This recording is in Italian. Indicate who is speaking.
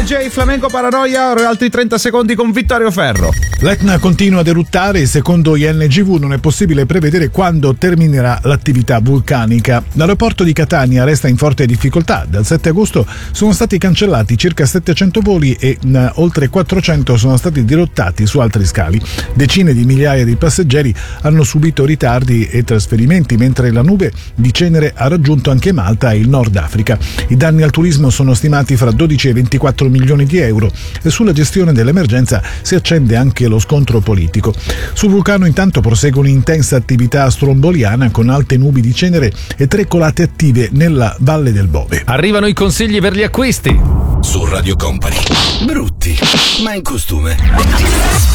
Speaker 1: DJ Flamenco Paranoia, ora altri 30 secondi con Vittorio Ferro.
Speaker 2: L'Etna continua ad eruttare e secondo INGV non è possibile prevedere quando terminerà l'attività vulcanica. L'aeroporto di Catania resta in forte difficoltà. Dal 7 agosto sono stati cancellati circa 700 voli e oltre 400 sono stati dirottati su altri scali. Decine di migliaia di passeggeri hanno subito ritardi e trasferimenti, mentre la nube di cenere ha raggiunto anche Malta e il Nord Africa. I danni al turismo sono stimati fra 12 e 24 milioni di euro e sulla gestione dell'emergenza si accende anche lo scontro politico. Sul vulcano intanto prosegue un'intensa attività stromboliana con alte nubi di cenere e 3 colate attive nella Valle del Bove.
Speaker 3: Arrivano i consigli per gli acquisti
Speaker 4: su Radio Company. Brutti, ma in costume.